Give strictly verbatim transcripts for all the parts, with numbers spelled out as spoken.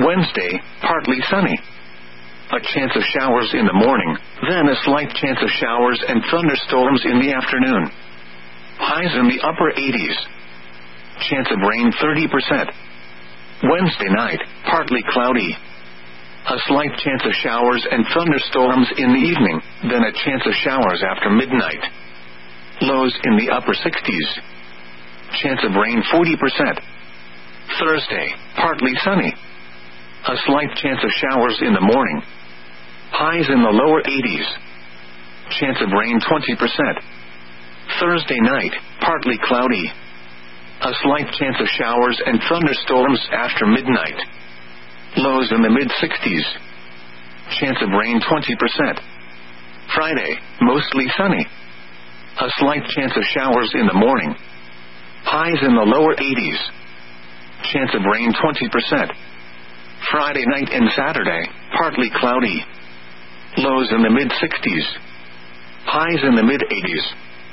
Wednesday, partly sunny. A chance of showers in the morning, then a slight chance of showers and thunderstorms in the afternoon. Highs in the upper eighties. Chance of rain thirty percent. Wednesday night, partly cloudy. A slight chance of showers and thunderstorms in the evening, then a chance of showers after midnight. Lows in the upper sixties. Chance of rain forty percent. Thursday, partly sunny. A slight chance of showers in the morning. Highs in the lower eighties. Chance of rain twenty percent. Thursday night, partly cloudy. A slight chance of showers and thunderstorms after midnight. Lows in the mid-sixties. Chance of rain twenty percent. Friday, mostly sunny. A slight chance of showers in the morning. Highs in the lower eighties. Chance of rain twenty percent. Friday night and Saturday, partly cloudy. Lows in the mid-sixties. Highs in the mid-eighties.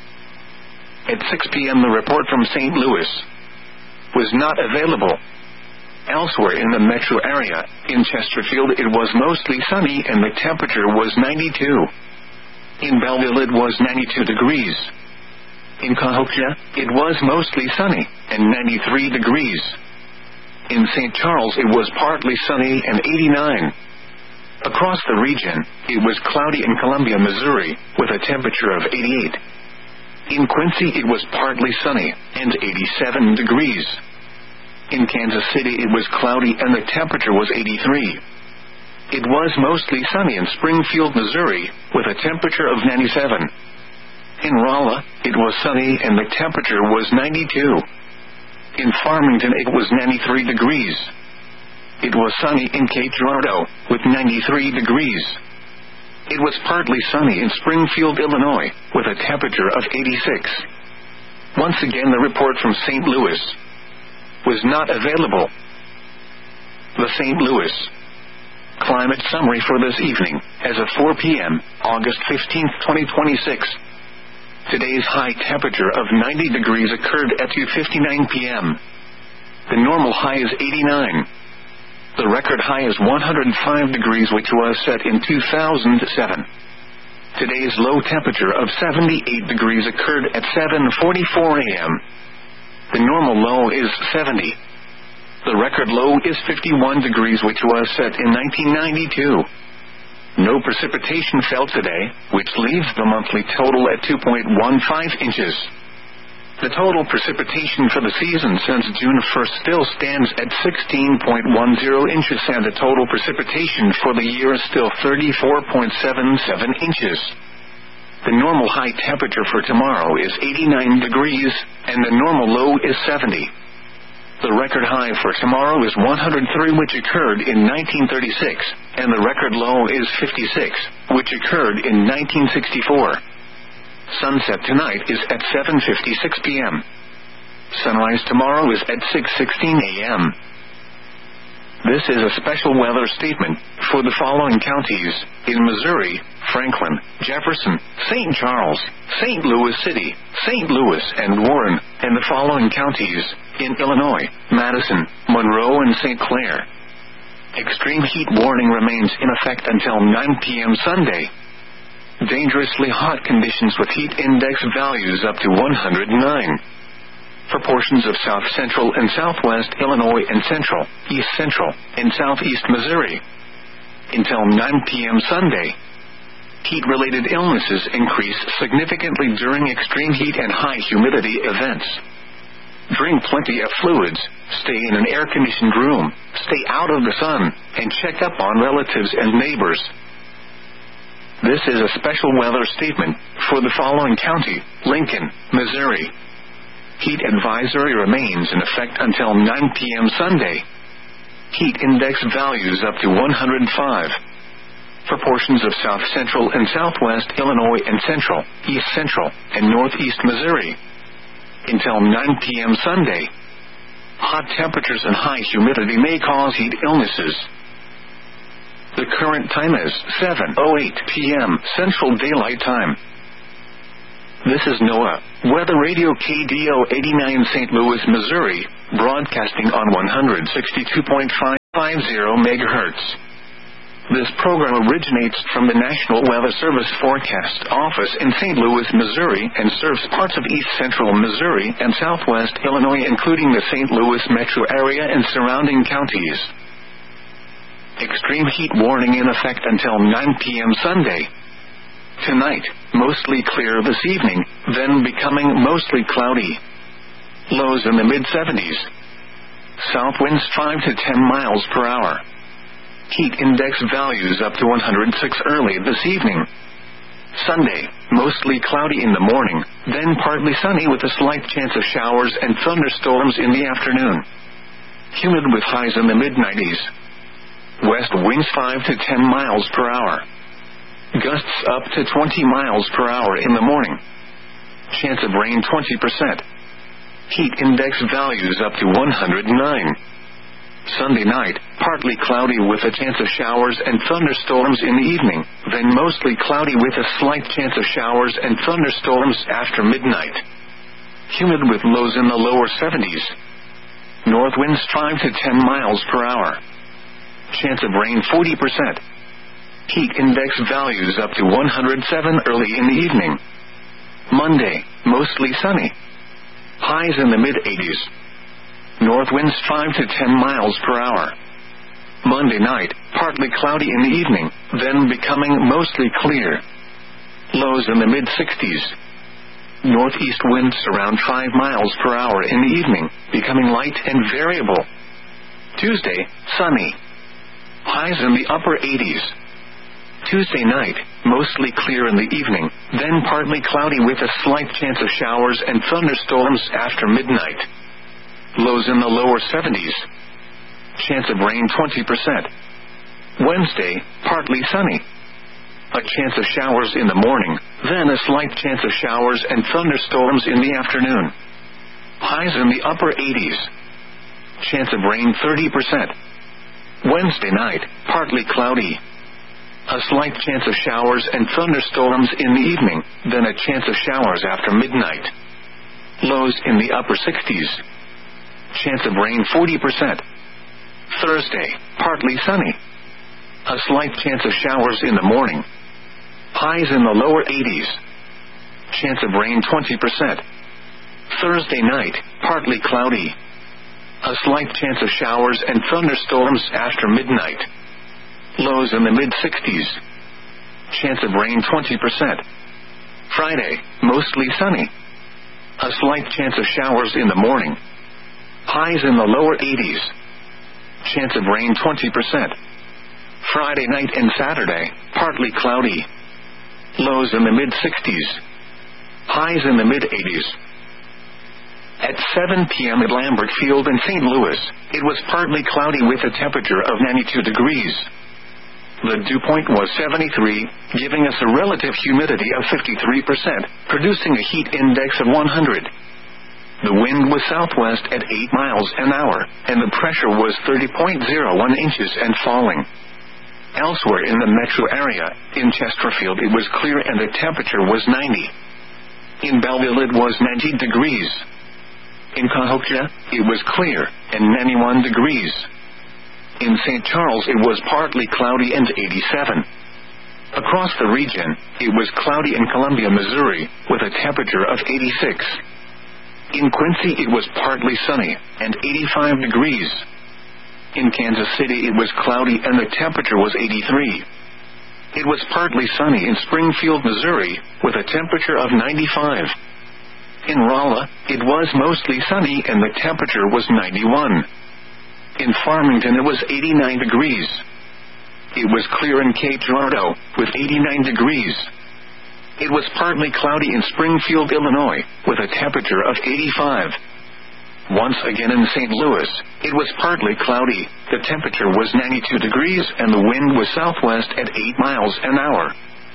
At six p.m. the report from Saint Louis was not available. Elsewhere in the metro area, in Chesterfield it was mostly sunny and the temperature was ninety-two. In Belleville it was ninety-two degrees. In Cahokia, it was mostly sunny and ninety-three degrees. In Saint Charles it was partly sunny and eighty-nine. Across the region, it was cloudy in Columbia, Missouri, with a temperature of eighty-eight. In Quincy it was partly sunny and eighty-seven degrees. In Kansas City it was cloudy and the temperature was eighty-three. It was mostly sunny in Springfield, Missouri, with a temperature of ninety-seven. In Rolla, it was sunny and the temperature was ninety-two. In Farmington it was ninety-three degrees. It was sunny in Cape Girardeau, with ninety-three degrees. It was partly sunny in Springfield, Illinois, with a temperature of eighty-six. Once again the report from Saint Louis was not available. The Saint Louis climate summary for this evening, as of four p.m., August fifteenth, twenty twenty-six. Today's high temperature of ninety degrees occurred at two fifty-nine p.m. The normal high is eighty-nine. The record high is one hundred five degrees, which was set in two thousand seven. Today's low temperature of seventy-eight degrees occurred at seven forty-four a.m. The normal low is seventy. The record low is fifty-one degrees, which was set in nineteen ninety-two. No precipitation fell today, which leaves the monthly total at two point one five inches. The total precipitation for the season since June first still stands at sixteen point one zero inches, and the total precipitation for the year is still thirty-four point seven seven inches. The normal high temperature for tomorrow is eighty-nine degrees, and the normal low is seventy. The record high for tomorrow is one hundred three, which occurred in nineteen thirty-six, and the record low is fifty-six, which occurred in nineteen sixty-four. Sunset tonight is at seven fifty-six p.m. Sunrise tomorrow is at six sixteen a.m. This is a special weather statement for the following counties in Missouri: Franklin, Jefferson, Saint Charles, Saint Louis City, Saint Louis, and Warren, and the following counties in Illinois: Madison, Monroe, and Saint Clair. Extreme heat warning remains in effect until nine p.m. Sunday. Dangerously hot conditions with heat index values up to one hundred nine. For portions of south central and southwest Illinois and central, east central, and southeast Missouri. Until nine p.m. Sunday. Heat-related illnesses increase significantly during extreme heat and high humidity events. Drink plenty of fluids, stay in an air-conditioned room, stay out of the sun, and check up on relatives and neighbors. This is a special weather statement for the following county: Lincoln, Missouri. Heat advisory remains in effect until nine p.m. Sunday. Heat index values up to one hundred five. For portions of south central and southwest Illinois and central, east central, and northeast Missouri. Until nine p.m. Sunday. Hot temperatures and high humidity may cause heat illnesses. The current time is seven oh eight p.m. Central Daylight Time. This is NOAA Weather Radio K D O eighty-nine, Saint Louis, Missouri, broadcasting on one hundred sixty-two point five fifty megahertz. This program originates from the National Weather Service Forecast Office in Saint Louis, Missouri, and serves parts of east central Missouri and southwest Illinois, including the Saint Louis metro area and surrounding counties. Extreme heat warning in effect until nine p.m. Sunday. Tonight, mostly clear this evening, then becoming mostly cloudy. Lows in the mid seventies. South winds five to ten miles per hour. Heat index values up to one hundred six early this evening. Sunday, mostly cloudy in the morning, then partly sunny with a slight chance of showers and thunderstorms in the afternoon. Humid with highs in the mid nineties. West winds five to ten miles per hour. Gusts up to twenty miles per hour in the morning. Chance of rain twenty percent. Heat index values up to one hundred nine. Sunday night, partly cloudy with a chance of showers and thunderstorms in the evening, then mostly cloudy with a slight chance of showers and thunderstorms after midnight. Humid with lows in the lower seventies. North winds five to ten miles per hour. Chance of rain forty percent. Heat index values up to one hundred seven early in the evening. Monday, mostly sunny. Highs in the mid eighties. North winds five to ten miles per hour. Monday night, partly cloudy in the evening, then becoming mostly clear. Lows in the mid sixties. Northeast winds around five miles per hour in the evening, becoming light and variable. Tuesday, sunny. Highs in the upper eighties. Tuesday night, mostly clear in the evening, then partly cloudy with a slight chance of showers and thunderstorms after midnight. Lows in the lower seventies. Chance of rain twenty percent. Wednesday, partly sunny. A chance of showers in the morning, then a slight chance of showers and thunderstorms in the afternoon. Highs in the upper eighties. Chance of rain thirty percent. Wednesday night, partly cloudy. A slight chance of showers and thunderstorms in the evening, then a chance of showers after midnight. Lows in the upper sixties. Chance of rain forty percent. Thursday, partly sunny. A slight chance of showers in the morning. Highs in the lower eighties. Chance of rain twenty percent. Thursday night, partly cloudy. A slight chance of showers and thunderstorms after midnight. Lows in the mid sixties. Chance of rain twenty percent. Friday, mostly sunny. A slight chance of showers in the morning. Highs in the lower eighties. Chance of rain twenty percent. Friday night and Saturday, partly cloudy. Lows in the mid sixties. Highs in the mid eighties. At seven p.m. at Lambert Field in Saint Louis, it was partly cloudy with a temperature of ninety-two degrees. The dew point was seventy-three, giving us a relative humidity of fifty-three percent, producing a heat index of one hundred. The wind was southwest at eight miles an hour, and the pressure was thirty point zero one inches and falling. Elsewhere in the metro area, in Chesterfield it was clear and the temperature was ninety. In Belleville it was ninety degrees. In Cahokia, it was clear, and ninety-one degrees. In Saint Charles it was partly cloudy and eighty-seven. Across the region, it was cloudy in Columbia, Missouri, with a temperature of eighty-six. In Quincy it was partly sunny, and eighty-five degrees. In Kansas City it was cloudy and the temperature was eighty-three. It was partly sunny in Springfield, Missouri, with a temperature of ninety-five. In Rolla, it was mostly sunny and the temperature was ninety-one. In Farmington it was eighty-nine degrees. It was clear in Cape Girardeau, with eighty-nine degrees. It was partly cloudy in Springfield, Illinois, with a temperature of eighty-five. Once again in Saint Louis, it was partly cloudy, the temperature was ninety-two degrees and the wind was southwest at eight miles an hour.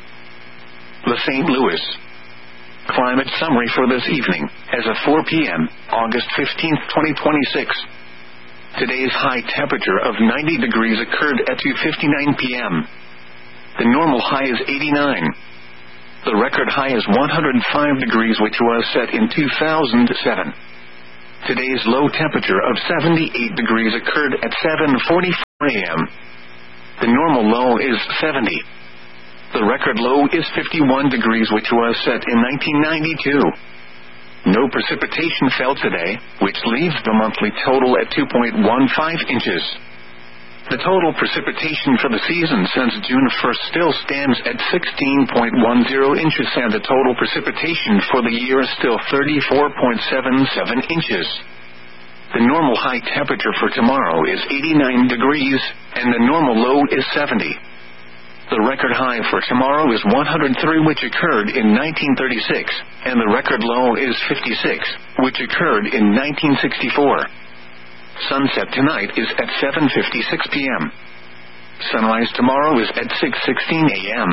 The Saint Louis climate summary for this evening, as of four p.m., August fifteenth, twenty twenty-six. Today's high temperature of ninety degrees occurred at two fifty-nine p.m. The normal high is eighty-nine. The record high is one hundred five degrees, which was set in two thousand seven. Today's low temperature of seventy-eight degrees occurred at seven forty-four a.m. The normal low is seventy. The record low is fifty-one degrees, which was set in nineteen ninety-two. No precipitation fell today, which leaves the monthly total at two point one five inches. The total precipitation for the season since June first still stands at sixteen point one zero inches, and the total precipitation for the year is still thirty-four point seven seven inches. The normal high temperature for tomorrow is eighty-nine degrees, and the normal low is seventy. The record high for tomorrow is one hundred three, which occurred in nineteen thirty-six, and the record low is fifty-six, which occurred in nineteen sixty-four. Sunset tonight is at seven fifty-six p.m. Sunrise tomorrow is at six sixteen a.m.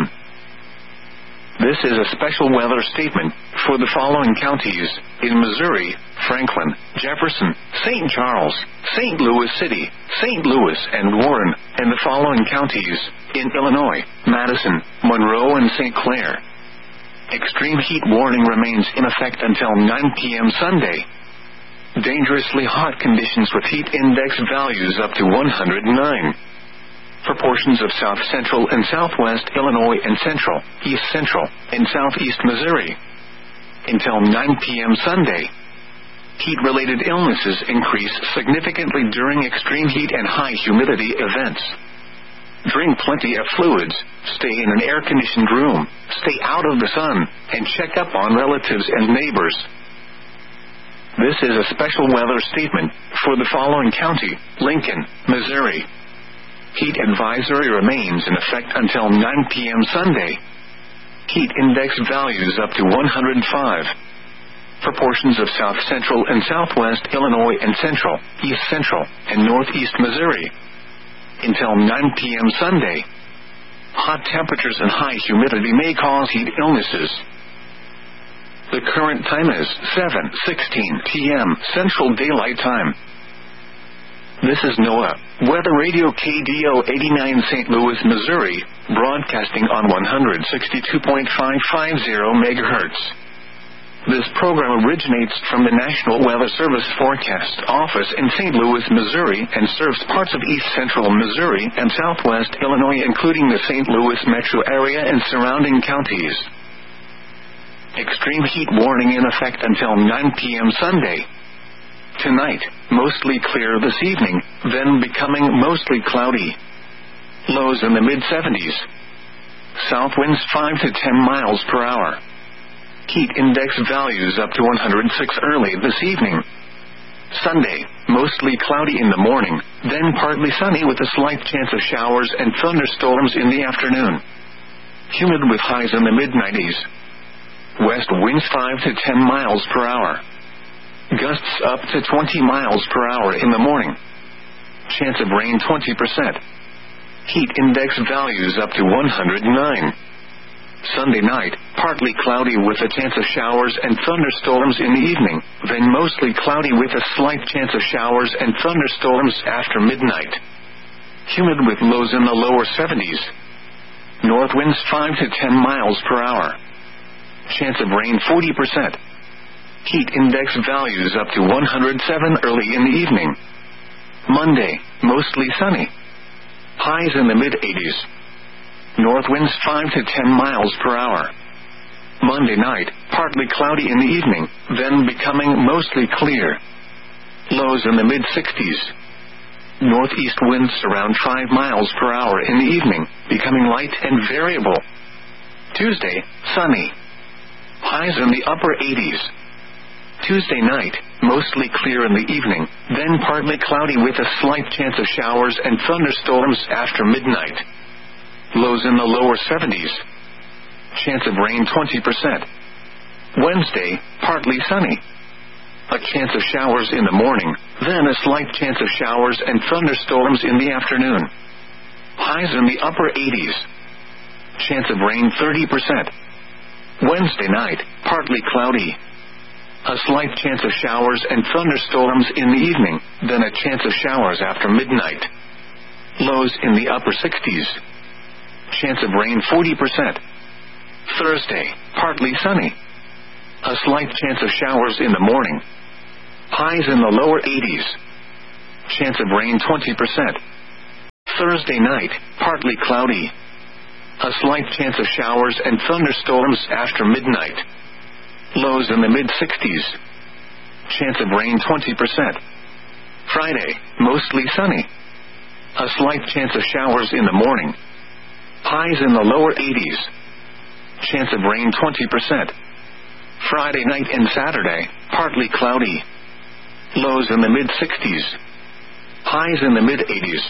This is a special weather statement for the following counties: in Missouri, Franklin, Jefferson, Saint Charles, Saint Louis City, Saint Louis, and Warren, and the following counties: in Illinois, Madison, Monroe, and Saint Clair. Extreme heat warning remains in effect until nine p.m. Sunday. Dangerously hot conditions with heat index values up to one hundred nine. For portions of south central and southwest Illinois and central, east central, and southeast Missouri. Until nine p.m. Sunday. Heat-related illnesses increase significantly during extreme heat and high humidity events. Drink plenty of fluids, stay in an air-conditioned room, stay out of the sun, and check up on relatives and neighbors. This is a special weather statement for the following county: Lincoln, Missouri. Heat advisory remains in effect until nine p.m. Sunday. Heat index values up to one hundred five. For portions of south central and southwest Illinois and central, east central, and northeast Missouri. Until nine p.m. Sunday. Hot temperatures and high humidity may cause heat illnesses. The current time is seven sixteen p.m. Central Daylight Time. This is NOAA Weather Radio K D O eighty-nine Saint Louis, Missouri, broadcasting on one sixty-two point five five zero megahertz. This program originates from the National Weather Service Forecast Office in Saint Louis, Missouri, and serves parts of east central Missouri and southwest Illinois, including the Saint Louis metro area and surrounding counties. Extreme heat warning in effect until nine p.m. Sunday. Tonight, mostly clear this evening, then becoming mostly cloudy. Lows in the mid seventies. South winds five to ten miles per hour. Heat index values up to one hundred six early this evening. Sunday, mostly cloudy in the morning, then partly sunny with a slight chance of showers and thunderstorms in the afternoon. Humid with highs in the mid nineties. West winds five to ten miles per hour. Gusts up to twenty miles per hour in the morning. Chance of rain twenty percent. Heat index values up to one hundred nine. Sunday night, partly cloudy with a chance of showers and thunderstorms in the evening, then mostly cloudy with a slight chance of showers and thunderstorms after midnight. Humid with lows in the lower seventies. North winds five to ten miles per hour. Chance of rain forty percent. Heat index values up to one hundred seven early in the evening. Monday, mostly sunny. Highs in the mid eighties. North winds five to ten miles per hour. Monday night, partly cloudy in the evening, then becoming mostly clear. Lows in the mid sixties. Northeast winds around five miles per hour in the evening, becoming light and variable. Tuesday, sunny. Highs in the upper eighties. Tuesday night, mostly clear in the evening, then partly cloudy with a slight chance of showers and thunderstorms after midnight. Lows in the lower seventies. Chance of rain twenty percent. Wednesday, partly sunny. A chance of showers in the morning, then a slight chance of showers and thunderstorms in the afternoon. Highs in the upper eighties. Chance of rain thirty percent. Wednesday night, partly cloudy. A slight chance of showers and thunderstorms in the evening, then a chance of showers after midnight. Lows in the upper sixties. Chance of rain forty percent. Thursday, partly sunny. A slight chance of showers in the morning. Highs in the lower eighties. Chance of rain twenty percent. Thursday night, partly cloudy. A slight chance of showers and thunderstorms after midnight. Lows in the mid-sixties. Chance of rain twenty percent. Friday, mostly sunny. A slight chance of showers in the morning. Highs in the lower eighties. Chance of rain twenty percent. Friday night and Saturday, partly cloudy. Lows in the mid-sixties. Highs in the mid-eighties.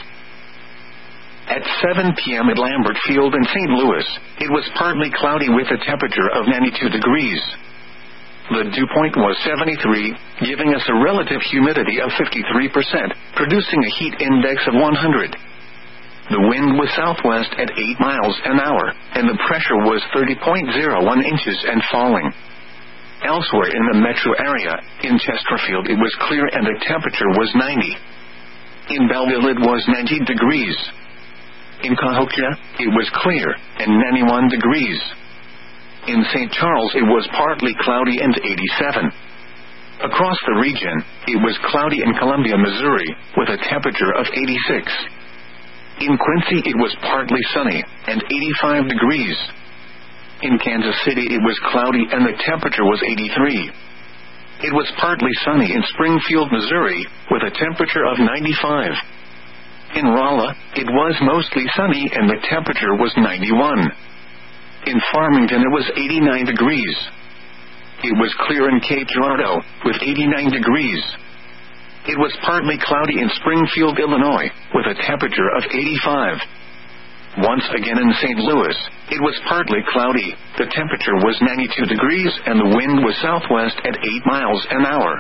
At seven p.m. at Lambert Field in Saint Louis, it was partly cloudy with a temperature of ninety-two degrees. The dew point was seventy-three, giving us a relative humidity of fifty-three percent, producing a heat index of one hundred. The wind was southwest at eight miles an hour, and the pressure was thirty point zero one inches and falling. Elsewhere in the metro area, in Chesterfield it was clear and the temperature was ninety. In Belleville it was ninety degrees. In Cahokia, it was clear, and ninety-one degrees. In Saint Charles it was partly cloudy and eighty-seven. Across the region, it was cloudy in Columbia, Missouri, with a temperature of eighty-six. In Quincy it was partly sunny, and eighty-five degrees. In Kansas City it was cloudy and the temperature was eighty-three. It was partly sunny in Springfield, Missouri, with a temperature of ninety-five. In Rolla, it was mostly sunny and the temperature was ninety-one. In Farmington it was eighty-nine degrees. It was clear in Cape Girardeau, with eighty-nine degrees. It was partly cloudy in Springfield, Illinois, with a temperature of eighty-five. Once again in Saint Louis, it was partly cloudy, the temperature was ninety-two degrees and the wind was southwest at eight miles an hour.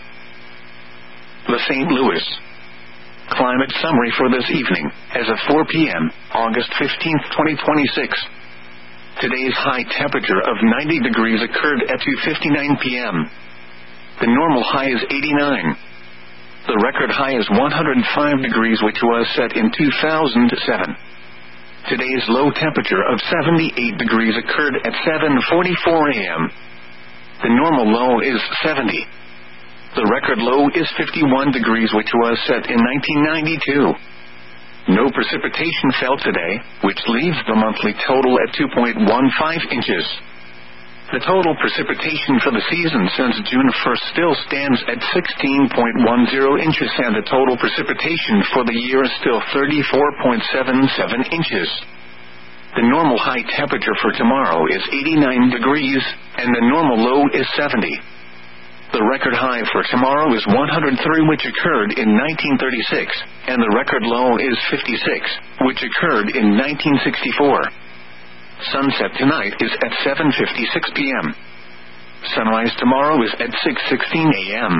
The Saint Louis Climate Summary for this evening, as of four p.m., August fifteenth, twenty twenty-six. Today's high temperature of ninety degrees occurred at two fifty-nine p.m. The normal high is eighty-nine. The record high is one hundred five degrees, which was set in two thousand seven. Today's low temperature of seventy-eight degrees occurred at seven forty-four a.m. The normal low is seventy. The record low is fifty-one degrees, which was set in nineteen ninety-two. No precipitation fell today, which leaves the monthly total at two point one five inches. The total precipitation for the season since June first still stands at sixteen point one zero inches, and the total precipitation for the year is still thirty-four point seven seven inches. The normal high temperature for tomorrow is eighty-nine degrees, and the normal low is seventy. The record high for tomorrow is one hundred three, which occurred in nineteen thirty-six, and the record low is fifty-six, which occurred in nineteen sixty-four. Sunset tonight is at seven fifty-six p.m. Sunrise tomorrow is at six sixteen a.m.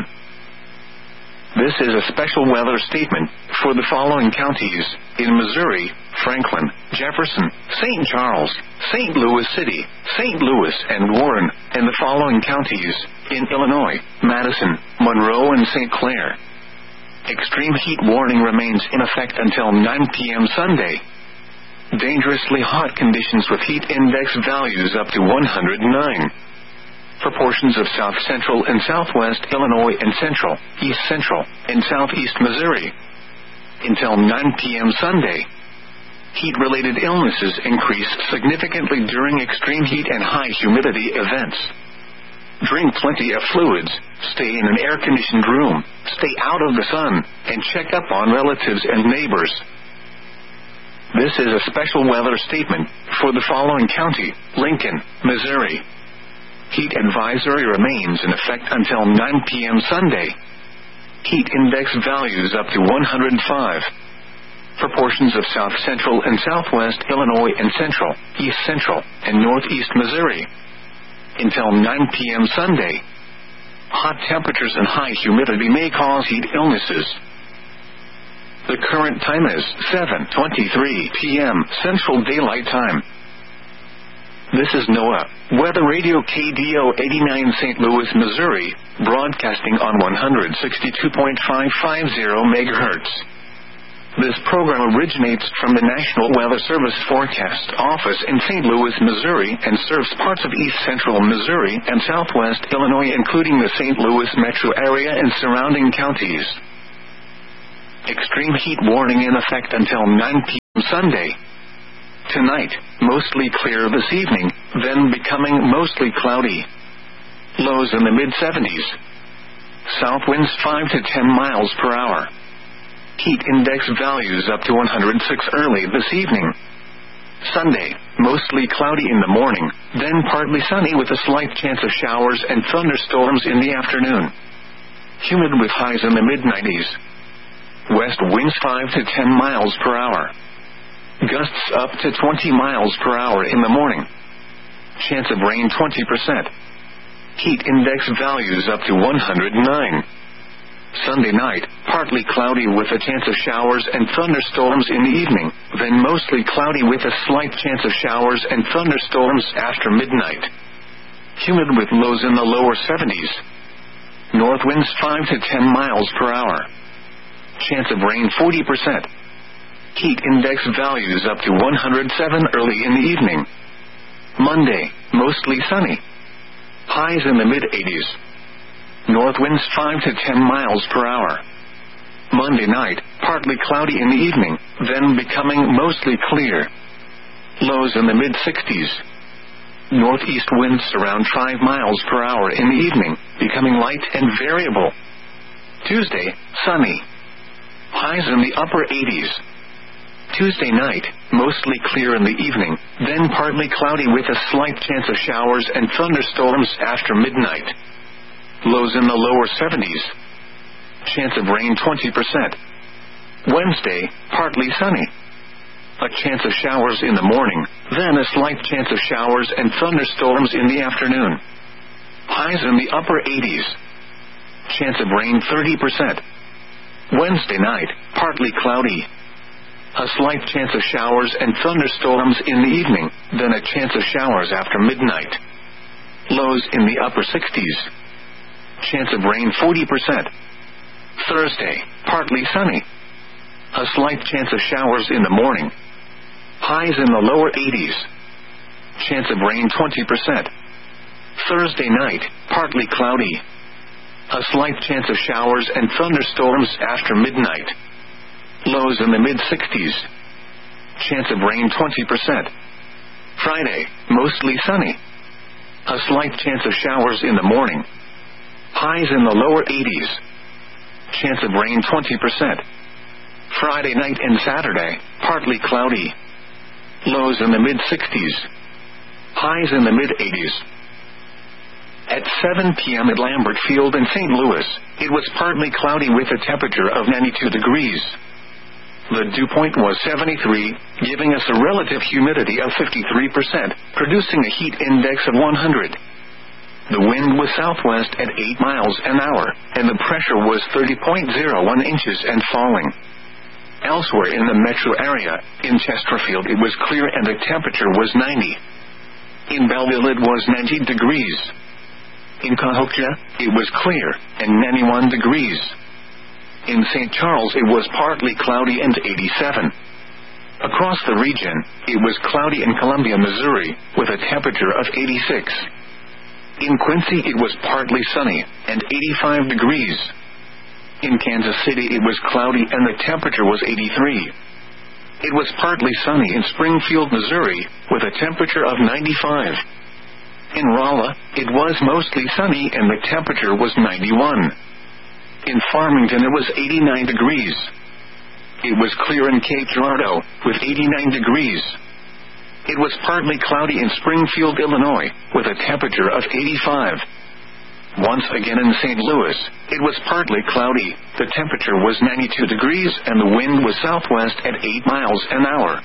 This is a special weather statement for the following counties: in Missouri, Franklin, Jefferson, Saint Charles, Saint Louis City, Saint Louis, and Warren, and the following counties: in Illinois, Madison, Monroe, and Saint Clair. Extreme heat warning remains in effect until nine p.m. Sunday. Dangerously hot conditions with heat index values up to one hundred nine. For portions of south central and southwest Illinois and central, east central, and southeast Missouri. Until nine p.m. Sunday. Heat-related illnesses increase significantly during extreme heat and high humidity events. Drink plenty of fluids, stay in an air-conditioned room, stay out of the sun, and check up on relatives and neighbors. This is a special weather statement for the following county: Lincoln, Missouri. Heat advisory remains in effect until nine p.m. Sunday. Heat index values up to one hundred five. For portions of south central and southwest Illinois and central, east central, and northeast Missouri. Until nine p.m. Sunday. Hot temperatures and high humidity may cause heat illnesses. The current time is seven twenty-three p.m. Central Daylight Time. This is NOAA Weather Radio K D O eighty-nine Saint Louis, Missouri, broadcasting on one hundred sixty-two point five five zero megahertz. This program originates from the National Weather Service Forecast Office in Saint Louis, Missouri, and serves parts of east central Missouri and southwest Illinois, including the Saint Louis metro area and surrounding counties. Extreme heat warning in effect until nine p.m. Sunday. Tonight, mostly clear this evening, then becoming mostly cloudy. Lows in the mid seventies. South winds five to ten miles per hour. Heat index values up to one hundred six early this evening. Sunday, mostly cloudy in the morning, then partly sunny with a slight chance of showers and thunderstorms in the afternoon. Humid with highs in the mid nineties. West winds five to ten miles per hour. Gusts up to twenty miles per hour in the morning. Chance of rain twenty percent. Heat index values up to one hundred nine. Sunday night, partly cloudy with a chance of showers and thunderstorms in the evening, then mostly cloudy with a slight chance of showers and thunderstorms after midnight. Humid with lows in the lower seventies. North winds five to ten miles per hour. Chance of rain forty percent. Heat index values up to one hundred seven early in the evening. Monday, mostly sunny. Highs in the mid eighties. North winds five to ten miles per hour. Monday night, partly cloudy in the evening, then becoming mostly clear. Lows in the mid sixties. Northeast winds around five miles per hour in the evening, becoming light and variable. Tuesday, sunny. Highs in the upper eighties. Tuesday night, mostly clear in the evening, then partly cloudy with a slight chance of showers and thunderstorms after midnight. Lows in the lower seventies. Chance of rain twenty percent. Wednesday, partly sunny. A chance of showers in the morning, then a slight chance of showers and thunderstorms in the afternoon. Highs in the upper eighties. Chance of rain thirty percent. Wednesday night, partly cloudy. A slight chance of showers and thunderstorms in the evening, then a chance of showers after midnight. Lows in the upper sixties. Chance of rain forty percent. Thursday, partly sunny. A slight chance of showers in the morning. Highs in the lower eighties. Chance of rain twenty percent. Thursday night, partly cloudy. A slight chance of showers and thunderstorms after midnight. Lows in the mid sixties. Chance of rain twenty percent. Friday, mostly sunny. A slight chance of showers in the morning. Highs in the lower eighties. Chance of rain twenty percent. Friday night and Saturday, partly cloudy. Lows in the mid sixties. Highs in the mid eighties. At seven p.m. at Lambert Field in Saint Louis, it was partly cloudy with a temperature of ninety-two degrees. The dew point was seventy-three, giving us a relative humidity of fifty-three percent, producing a heat index of one hundred. The wind was southwest at eight miles an hour, and the pressure was thirty point zero one inches and falling. Elsewhere in the metro area, in Chesterfield it was clear and the temperature was ninety. In Belleville it was ninety degrees. In Cahokia, it was clear, and ninety-one degrees. In Saint Charles it was partly cloudy and eighty-seven. Across the region, it was cloudy in Columbia, Missouri, with a temperature of eighty-six. In Quincy it was partly sunny, and eighty-five degrees. In Kansas City it was cloudy and the temperature was eighty-three. It was partly sunny in Springfield, Missouri, with a temperature of ninety-five. In Rolla, it was mostly sunny and the temperature was ninety-one. In Farmington it was eighty-nine degrees. It was clear in Cape Girardeau, with eighty-nine degrees. It was partly cloudy in Springfield, Illinois, with a temperature of eighty-five. Once again in Saint Louis, it was partly cloudy, the temperature was ninety-two degrees and the wind was southwest at eight miles an hour.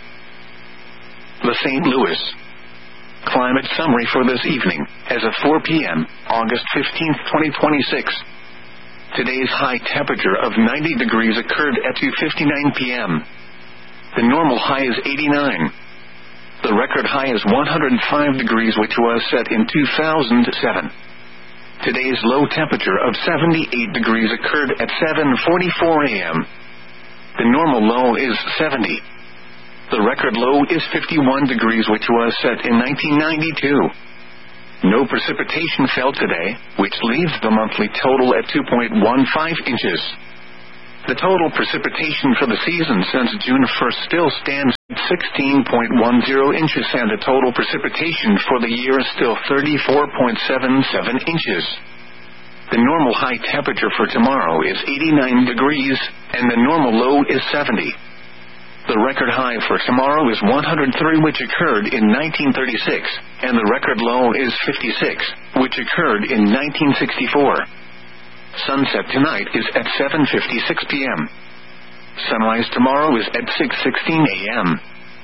The Saint Louis Climate Summary for this evening, as of four p.m., August fifteenth, twenty twenty-six. Today's high temperature of ninety degrees occurred at two fifty-nine p.m. The normal high is eighty-nine. The record high is one hundred five degrees, which was set in two thousand seven. Today's low temperature of seventy-eight degrees occurred at seven forty-four a.m. The normal low is seventy. The record low is fifty-one degrees, which was set in nineteen ninety-two. No precipitation fell today, which leaves the monthly total at two point one five inches. The total precipitation for the season since June first still stands at sixteen point one zero inches, and the total precipitation for the year is still thirty-four point seven seven inches. The normal high temperature for tomorrow is eighty-nine degrees, and the normal low is seventy. The record high for tomorrow is one hundred three, which occurred in nineteen thirty-six, and the record low is fifty-six, which occurred in nineteen sixty-four. Sunset tonight is at seven fifty-six p.m. Sunrise tomorrow is at six sixteen a.m.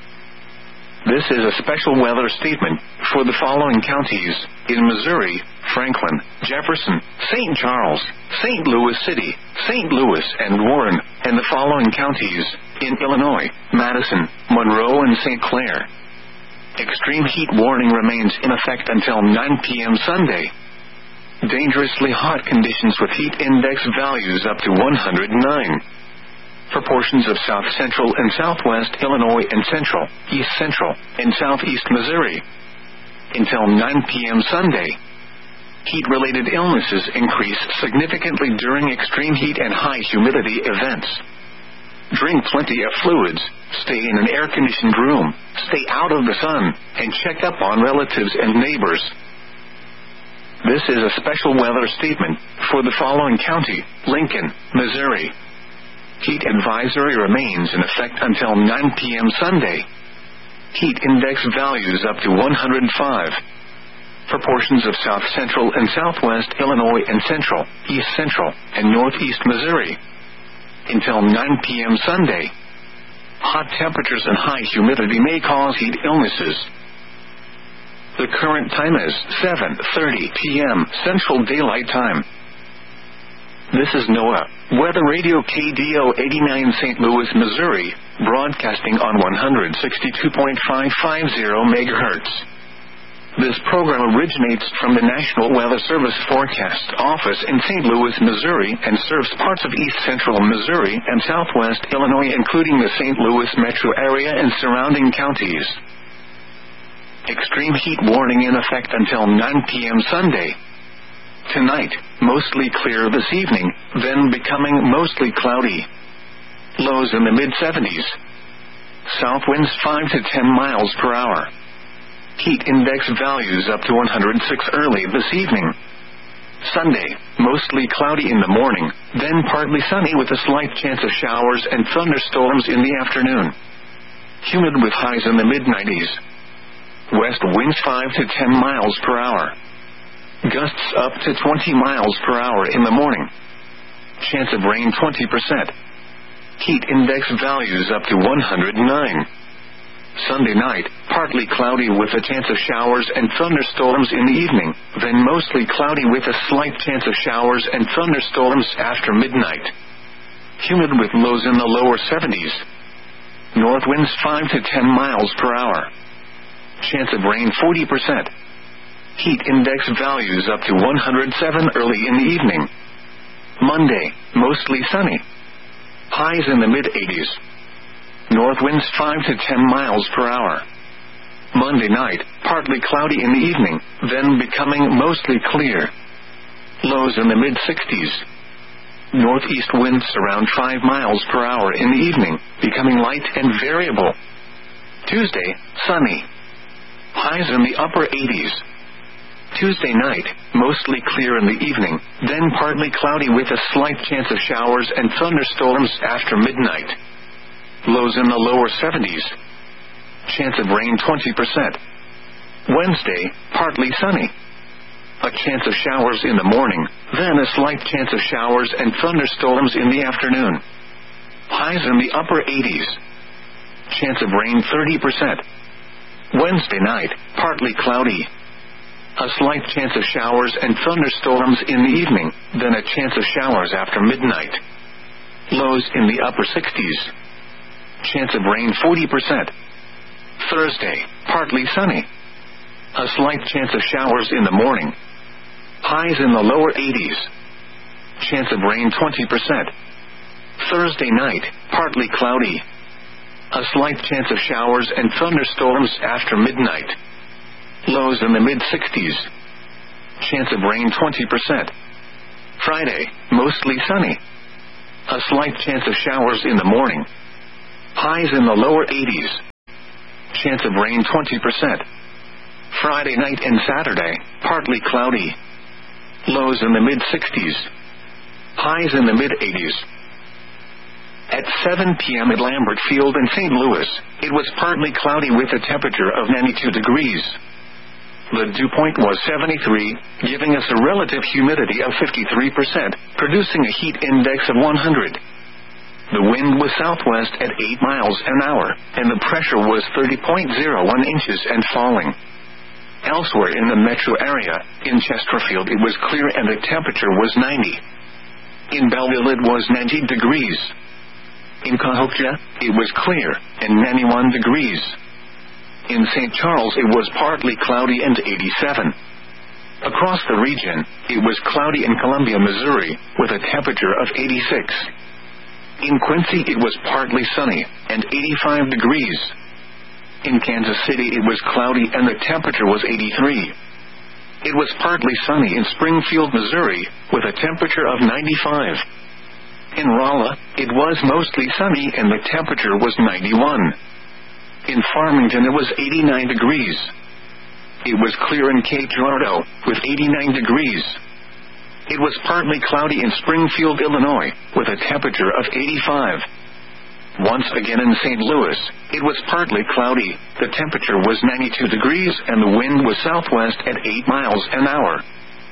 This is a special weather statement for the following counties in Missouri: Franklin, Jefferson, Saint Charles, Saint Louis City, Saint Louis, and Warren, and the following counties in Illinois: Madison, Monroe, and Saint Clair. Extreme heat warning remains in effect until nine p.m. Sunday. Dangerously hot conditions with heat index values up to one hundred nine. For portions of south central and southwest Illinois and central, east central, and southeast Missouri. Until nine p.m. Sunday. Heat-related illnesses increase significantly during extreme heat and high humidity events. Drink plenty of fluids, stay in an air-conditioned room, stay out of the sun, and check up on relatives and neighbors. This is a special weather statement for the following county: Lincoln, Missouri. Heat advisory remains in effect until nine p.m. Sunday. Heat index values up to one hundred five. For portions of south central and southwest Illinois and central, east central, and northeast Missouri. Until nine p.m. Sunday. Hot temperatures and high humidity may cause heat illnesses. The current time is seven thirty p.m. Central Daylight Time. This is NOAA Weather Radio K D O eighty-nine Saint Louis, Missouri, broadcasting on one hundred sixty-two point five five zero megahertz. This program originates from the National Weather Service Forecast Office in Saint Louis, Missouri, and serves parts of east central Missouri and southwest Illinois, including the Saint Louis metro area and surrounding counties. Extreme heat warning in effect until nine p.m. Sunday. Tonight, mostly clear this evening, then becoming mostly cloudy. Lows in the mid seventies. South winds five to ten miles per hour. Heat index values up to one hundred six early this evening. Sunday, mostly cloudy in the morning, then partly sunny with a slight chance of showers and thunderstorms in the afternoon. Humid with highs in the mid nineties. West winds five to ten miles per hour. Gusts up to twenty miles per hour in the morning. Chance of rain twenty percent. Heat index values up to one hundred nine. Sunday night, partly cloudy with a chance of showers and thunderstorms in the evening, then mostly cloudy with a slight chance of showers and thunderstorms after midnight. Humid with lows in the lower seventies. North winds five to ten miles per hour. Chance of rain forty percent. Heat index values up to one hundred seven early in the evening. Monday, mostly sunny. Highs in the mid eighties. North winds five to ten miles per hour. Monday night, partly cloudy in the evening, then becoming mostly clear. Lows in the mid sixties. Northeast winds around five miles per hour in the evening, becoming light and variable. Tuesday, sunny. Highs in the upper eighties. Tuesday night, mostly clear in the evening, then partly cloudy with a slight chance of showers and thunderstorms after midnight. Lows in the lower seventies. Chance of rain twenty percent. Wednesday, partly sunny. A chance of showers in the morning, then a slight chance of showers and thunderstorms in the afternoon. Highs in the upper eighties. Chance of rain thirty percent. Wednesday night, partly cloudy. A slight chance of showers and thunderstorms in the evening, then a chance of showers after midnight. Lows in the upper sixties. Chance of rain forty percent. Thursday, partly sunny. A slight chance of showers in the morning. Highs in the lower eighties. Chance of rain twenty percent. Thursday night, partly cloudy. A slight chance of showers and thunderstorms after midnight. Lows in the mid-sixties. Chance of rain twenty percent. Friday, mostly sunny. A slight chance of showers in the morning. Highs in the lower eighties. Chance of rain twenty percent. Friday night and Saturday, partly cloudy. Lows in the mid-sixties. Highs in the mid-eighties. At seven p.m. at Lambert Field in Saint Louis, it was partly cloudy with a temperature of ninety-two degrees. The dew point was seventy-three, giving us a relative humidity of fifty-three percent, producing a heat index of one hundred. The wind was southwest at eight miles an hour, and the pressure was thirty point zero one inches and falling. Elsewhere in the metro area, in Chesterfield it was clear and the temperature was ninety. In Belleville it was ninety degrees. In Cahokia, it was clear, and ninety-one degrees. In Saint Charles it was partly cloudy and eighty-seven. Across the region, it was cloudy in Columbia, Missouri, with a temperature of eighty-six. In Quincy it was partly sunny, and eighty-five degrees. In Kansas City it was cloudy and the temperature was eighty-three. It was partly sunny in Springfield, Missouri, with a temperature of ninety-five. In Rolla, it was mostly sunny and the temperature was ninety-one. In Farmington it was eighty-nine degrees. It was clear in Cape Girardeau, with eighty-nine degrees. It was partly cloudy in Springfield, Illinois, with a temperature of eighty-five. Once again in Saint Louis, it was partly cloudy, the temperature was ninety-two degrees and the wind was southwest at eight miles an hour.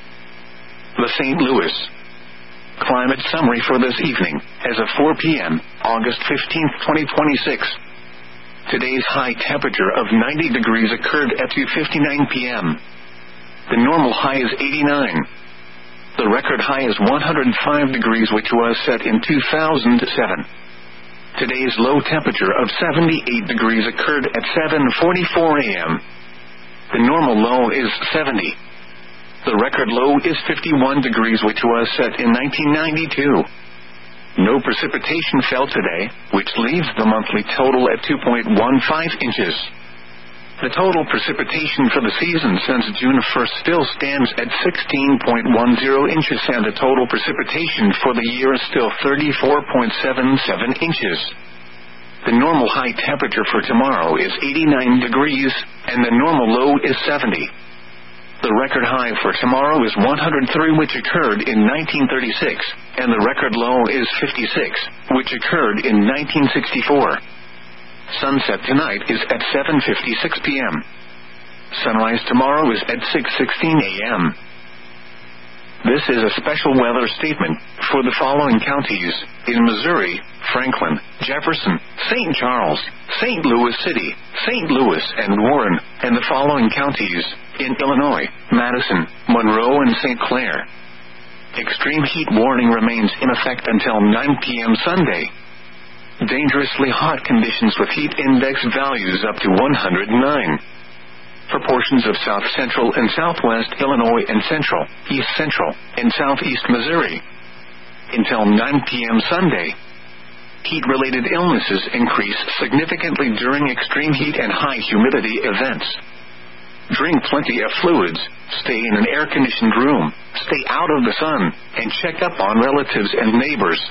The Saint Louis Climate Summary for this evening, as of four p.m., August fifteenth, twenty twenty-six. Today's high temperature of ninety degrees occurred at two fifty-nine p.m. The normal high is eighty-nine. The record high is one hundred five degrees, which was set in two thousand seven. Today's low temperature of seventy-eight degrees occurred at seven forty-four a.m. The normal low is seventy. The record low is fifty-one degrees, which was set in nineteen ninety-two. No precipitation fell today, which leaves the monthly total at two point one five inches. The total precipitation for the season since June first still stands at sixteen point one zero inches, and the total precipitation for the year is still thirty-four point seven seven inches. The normal high temperature for tomorrow is eighty-nine degrees, and the normal low is seventy. The record high for tomorrow is one hundred three, which occurred in nineteen thirty-six, and the record low is fifty-six, which occurred in nineteen sixty-four. Sunset tonight is at seven fifty-six p.m. Sunrise tomorrow is at six sixteen a.m. This is a special weather statement for the following counties: in Missouri, Franklin, Jefferson, Saint Charles, Saint Louis City, Saint Louis, and Warren, and the following counties: in Illinois, Madison, Monroe, and Saint Clair. Extreme heat warning remains in effect until nine p.m. Sunday. Dangerously hot conditions with heat index values up to one hundred nine. For portions of south central and southwest Illinois and central, east central, and southeast Missouri. Until nine p.m. Sunday. Heat-related illnesses increase significantly during extreme heat and high humidity events. Drink plenty of fluids, stay in an air-conditioned room, stay out of the sun, and check up on relatives and neighbors.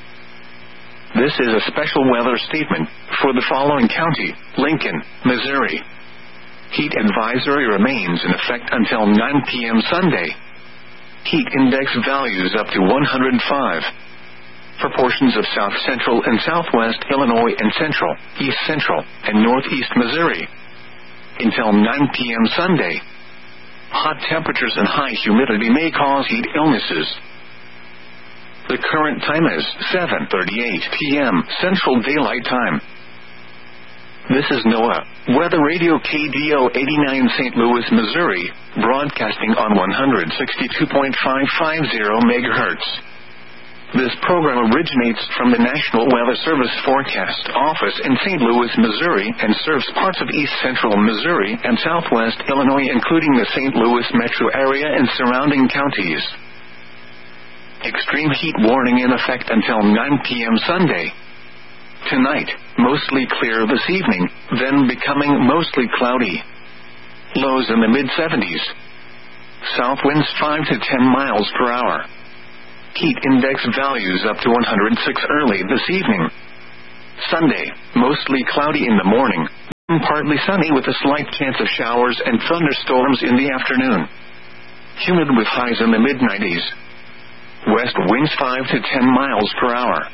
This is a special weather statement for the following county: Lincoln, Missouri. Heat advisory remains in effect until nine p.m. Sunday. Heat index values up to one hundred five. For portions of south central and southwest Illinois and central, east central, and northeast Missouri. Until nine p.m. Sunday. Hot temperatures and high humidity may cause heat illnesses. The current time is seven thirty-eight p.m. Central Daylight Time. This is NOAA, Weather Radio K D O eighty-nine Saint Louis, Missouri, broadcasting on one hundred sixty-two point five five zero megahertz. This program originates from the National Weather Service Forecast Office in Saint Louis, Missouri, and serves parts of east central Missouri and southwest Illinois, including the Saint Louis metro area and surrounding counties. Extreme heat warning in effect until nine p.m. Sunday. Tonight, mostly clear this evening, then becoming mostly cloudy. Lows in the mid seventies. South winds five to ten miles per hour. Heat index values up to one hundred six early this evening. Sunday, mostly cloudy in the morning, then partly sunny with a slight chance of showers and thunderstorms in the afternoon. Humid with highs in the mid nineties. West winds five to ten miles per hour.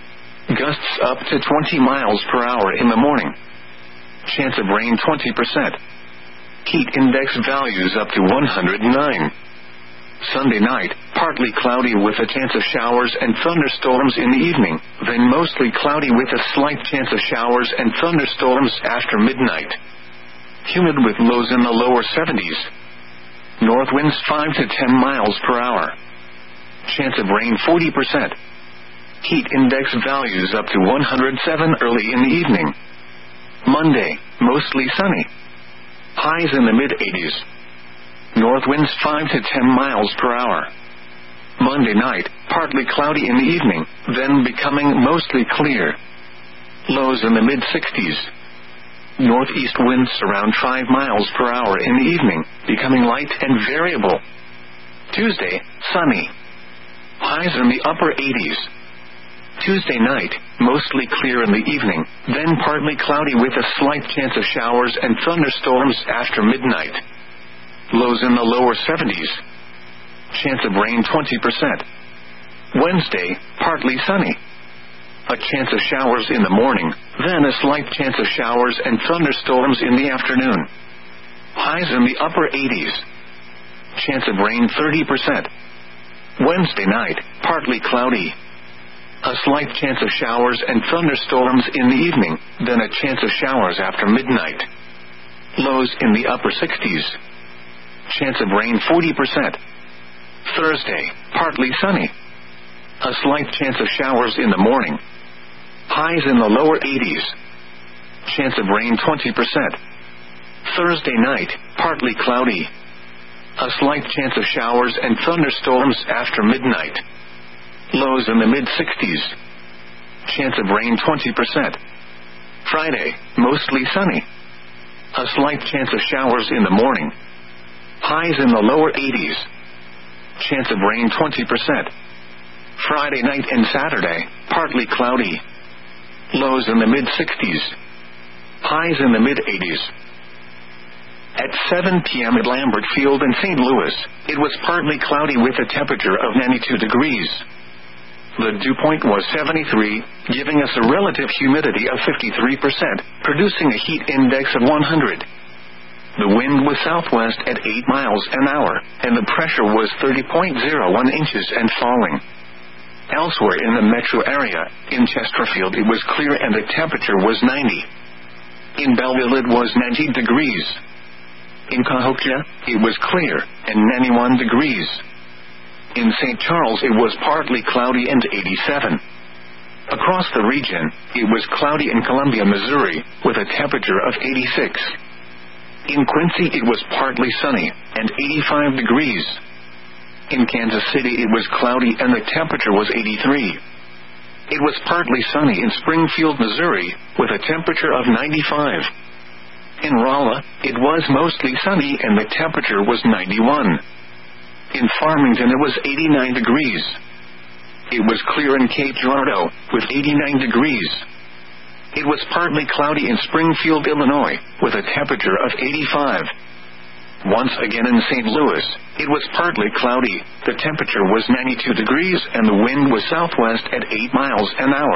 Gusts up to twenty miles per hour in the morning. Chance of rain twenty percent. Heat index values up to one hundred nine. Sunday night, partly cloudy with a chance of showers and thunderstorms in the evening, then mostly cloudy with a slight chance of showers and thunderstorms after midnight. Humid with lows in the lower seventies. North winds five to ten miles per hour. Chance of rain forty percent. Heat index values up to one hundred seven early in the evening. Monday, mostly sunny. Highs in the mid eighties. North winds five to ten miles per hour. Monday night, partly cloudy in the evening, then becoming mostly clear. Lows in the mid sixties. Northeast winds around five miles per hour in the evening, becoming light and variable. Tuesday, sunny. Highs in the upper eighties. Tuesday night, mostly clear in the evening, then partly cloudy with a slight chance of showers and thunderstorms after midnight. Lows in the lower seventies. Chance of rain twenty percent. Wednesday, partly sunny. A chance of showers in the morning, then a slight chance of showers and thunderstorms in the afternoon. Highs in the upper eighties. Chance of rain thirty percent. Wednesday night, partly cloudy. A slight chance of showers and thunderstorms in the evening, then a chance of showers after midnight. Lows in the upper sixties. Chance of rain forty percent. Thursday, partly sunny. A slight chance of showers in the morning. Highs in the lower eighties. Chance of rain twenty percent. Thursday night, partly cloudy. A slight chance of showers and thunderstorms after midnight. Lows in the mid sixties. Chance of rain twenty percent. Friday, mostly sunny. A slight chance of showers in the morning. Highs in the lower eighties. Chance of rain twenty percent. Friday night and Saturday, partly cloudy. Lows in the mid sixties. Highs in the mid eighties. At seven p.m. at Lambert Field in Saint Louis, it was partly cloudy with a temperature of ninety-two degrees. The dew point was seventy-three, giving us a relative humidity of fifty-three percent, producing a heat index of one hundred. The wind was southwest at eight miles an hour, and the pressure was thirty point zero one inches and falling. Elsewhere in the metro area, in Chesterfield it was clear and the temperature was ninety. In Belleville it was ninety degrees. In Cahokia, it was clear, and ninety-one degrees. In Saint Charles it was partly cloudy and eighty-seven. Across the region, it was cloudy in Columbia, Missouri, with a temperature of eighty-six. In Quincy it was partly sunny, and eighty-five degrees. In Kansas City it was cloudy and the temperature was eighty-three. It was partly sunny in Springfield, Missouri, with a temperature of ninety-five. In Rolla, it was mostly sunny and the temperature was ninety-one. In Farmington it was eighty-nine degrees. It was clear in Cape Girardeau, with eighty-nine degrees. It was partly cloudy in Springfield, Illinois, with a temperature of eighty-five. Once again in Saint Louis, it was partly cloudy, the temperature was ninety-two degrees and the wind was southwest at eight miles an hour.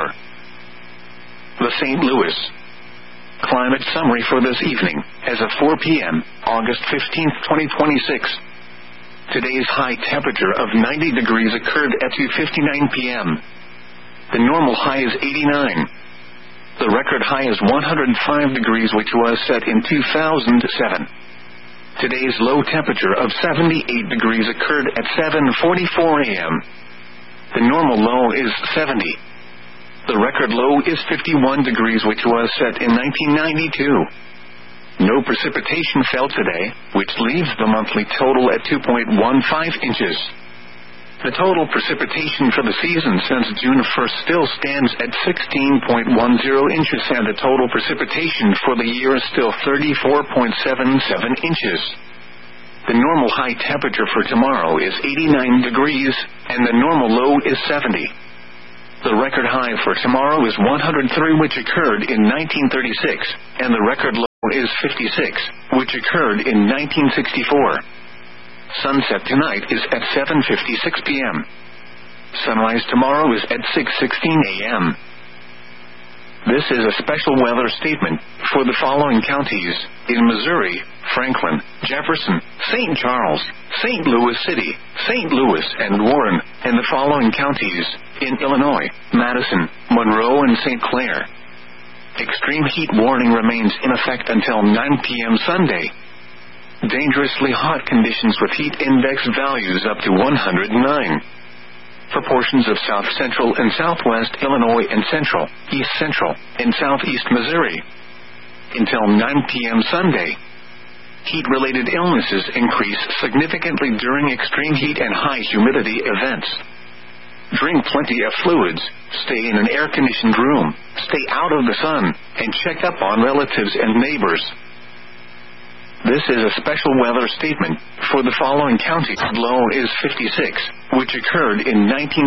The Saint Louis climate summary for this evening, as of four p.m., August fifteenth, twenty twenty-six. Today's high temperature of ninety degrees occurred at two fifty-nine p.m. The normal high is eighty-nine. The record high is one hundred five degrees, which was set in two thousand seven. Today's low temperature of seventy-eight degrees occurred at seven forty-four a.m. The normal low is seventy. The record low is fifty-one degrees, which was set in nineteen ninety-two. No precipitation fell today, which leaves the monthly total at two point one five inches. The total precipitation for the season since June first still stands at sixteen point one zero inches, and the total precipitation for the year is still thirty-four point seven seven inches. The normal high temperature for tomorrow is eighty-nine degrees, and the normal low is seventy. The record high for tomorrow is one hundred three, which occurred in nineteen thirty-six, and the record low is fifty-six, which occurred in nineteen sixty-four. Sunset tonight is at seven fifty-six p.m. Sunrise tomorrow is at six sixteen a.m. This is a special weather statement for the following counties: in Missouri, Franklin, Jefferson, Saint Charles, Saint Louis City, Saint Louis, and Warren, and the following counties: in Illinois, Madison, Monroe, and Saint Clair. Extreme heat warning remains in effect until nine p.m. Sunday. Dangerously hot conditions with heat index values up to one hundred nine. For portions of south central and southwest Illinois and central, east central, and southeast Missouri. Until nine p.m. Sunday. Heat-related illnesses increase significantly during extreme heat and high humidity events. Drink plenty of fluids, stay in an air-conditioned room, stay out of the sun, and check up on relatives and neighbors. This is a special weather statement for the following counties. Low is fifty-six, which occurred in nineteen